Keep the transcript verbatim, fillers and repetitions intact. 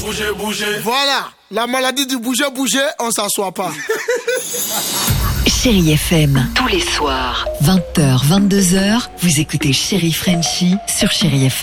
bouger, bouger. Voilà, la maladie du bouger, bouger, on s'assoit pas. Chérie F M, tous les soirs, vingt heures, vingt-deux heures, vous écoutez Chérie Frenchie sur Chérie F M.